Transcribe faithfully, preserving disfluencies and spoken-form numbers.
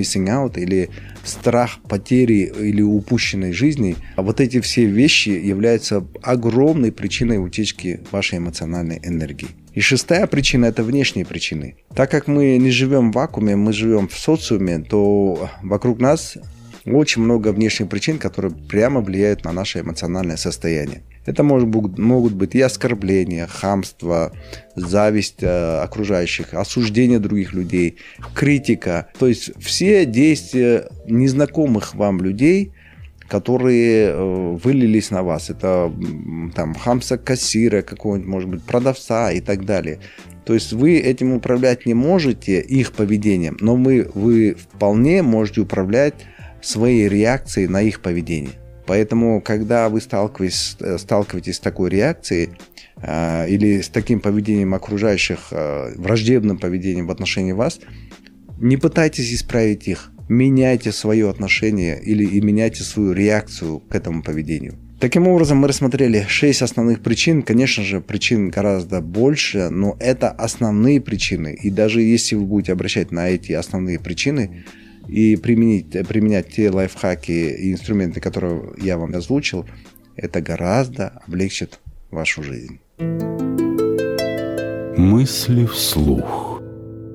missing out или страх потери или упущенной жизни, а вот эти все вещи являются огромной причиной утечки вашей эмоциональной энергии. И шестая причина – это внешние причины. Так как мы не живем в вакууме, мы живем в социуме, то вокруг нас очень много внешних причин, которые прямо влияют на наше эмоциональное состояние. Это может, могут быть и оскорбления, хамство, зависть э, окружающих, осуждение других людей, критика. То есть все действия незнакомых вам людей, которые э, вылились на вас. Это там хамство кассира, какого-нибудь, может быть, продавца и так далее. То есть вы этим управлять не можете, их поведением, но вы, вы вполне можете управлять своей реакцией на их поведение. Поэтому, когда вы сталкиваетесь, сталкиваетесь с такой реакцией э, или с таким поведением окружающих, э, враждебным поведением в отношении вас, не пытайтесь исправить их. Меняйте свое отношение или и меняйте свою реакцию к этому поведению. Таким образом, мы рассмотрели шесть основных причин. Конечно же, причин гораздо больше, но это основные причины. И даже если вы будете обращать на эти основные причины и применить, применять те лайфхаки и инструменты, которые я вам озвучил, это гораздо облегчит вашу жизнь. Мысли вслух.